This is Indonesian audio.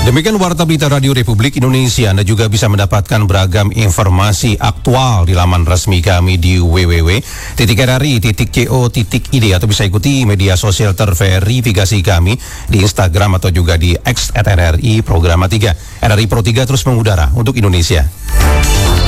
Demikian Warta Berita Radio Republik Indonesia. Anda juga bisa mendapatkan beragam informasi aktual di laman resmi kami di www.rri.co.id atau bisa ikuti media sosial terverifikasi kami di Instagram atau juga di X @RRI Programa 3. RRI Pro 3 terus mengudara untuk Indonesia.